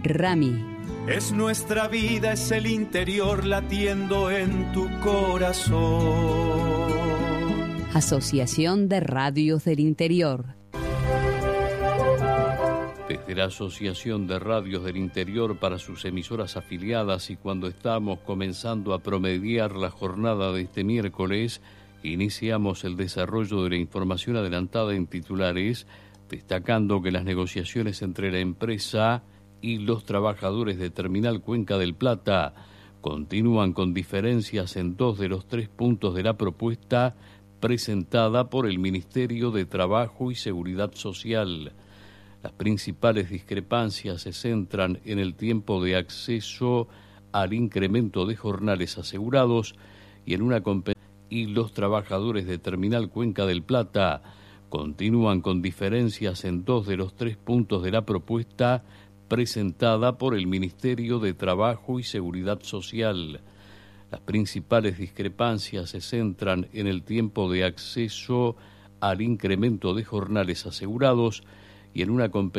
Rami. Es nuestra vida, es el interior latiendo en tu corazón. Asociación de Radios del Interior. Desde la Asociación de Radios del Interior para sus emisoras afiliadas y cuando estamos comenzando a promediar la jornada de este miércoles, iniciamos el desarrollo de la información adelantada en titulares, destacando que las negociaciones entre la empresa y los trabajadores de Terminal Cuenca del Plata continúan con diferencias en 2 de los 3 puntos de la propuesta presentada por el Ministerio de Trabajo y Seguridad Social. Las principales discrepancias se centran en el tiempo de acceso al incremento de jornales asegurados y en una y los trabajadores de Terminal Cuenca del Plata continúan con diferencias en 2 de los 3 puntos de la propuesta presentada por el Ministerio de Trabajo y Seguridad Social. Las principales discrepancias se centran en el tiempo de acceso al incremento de jornales asegurados y en una